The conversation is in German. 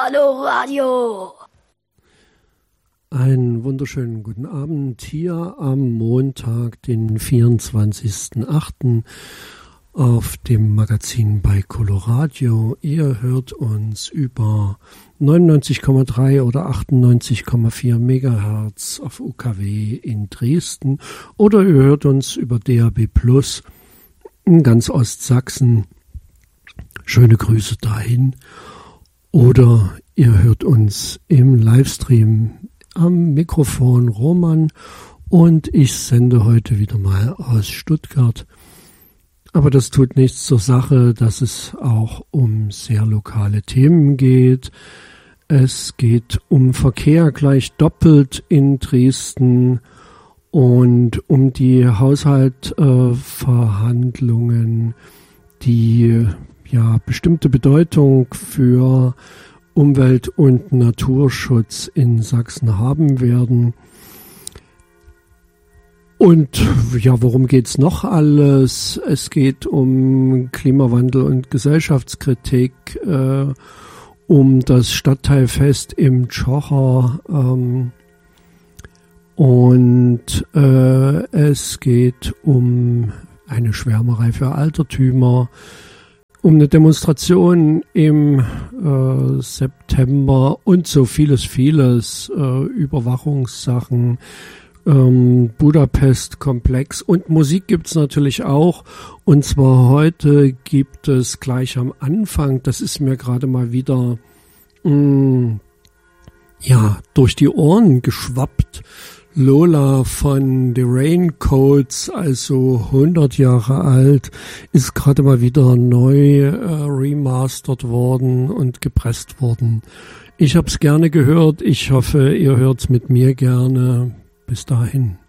Coloradio. Einen wunderschönen guten Abend hier am Montag, den 24.08. auf dem Magazin bei Coloradio. Ihr hört uns über 99,3 oder 98,4 Megahertz auf UKW in Dresden oder ihr hört uns über DAB Plus in ganz Ostsachsen. Schöne Grüße dahin. Oder ihr hört uns im Livestream am Mikrofon Roman und ich sende heute wieder mal aus Stuttgart. Aber das tut nichts zur Sache, dass es auch um sehr lokale Themen geht. Es geht um Verkehr gleich doppelt in Dresden und um die Haushaltsverhandlungen, die ja bestimmte Bedeutung für Umwelt- und Naturschutz in Sachsen haben werden. Und ja, worum geht's noch alles? Es geht um Klimawandel und Gesellschaftskritik, um das Stadtteilfest im Tschocher und es geht um eine Schwärmerei für Altertümer, um eine Demonstration im September und so vieles, Überwachungssachen, Budapest-Komplex und Musik gibt's natürlich auch. Und zwar heute gibt es gleich am Anfang, das ist mir gerade mal wieder durch die Ohren geschwappt, Lola von The Raincoats, also 100 Jahre alt, ist gerade mal wieder neu remastert worden und gepresst worden. Ich habe es gerne gehört, ich hoffe, ihr hört's mit mir gerne. Bis dahin.